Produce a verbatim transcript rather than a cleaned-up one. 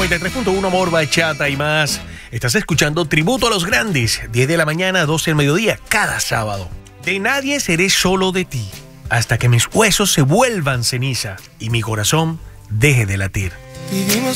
noventa y tres punto uno, amor, bachata y más. Estás escuchando Tributo a los Grandes, diez de la mañana, doce del mediodía, cada sábado. De nadie seré, solo de ti, hasta que mis huesos se vuelvan ceniza y mi corazón deje de latir. Vivimos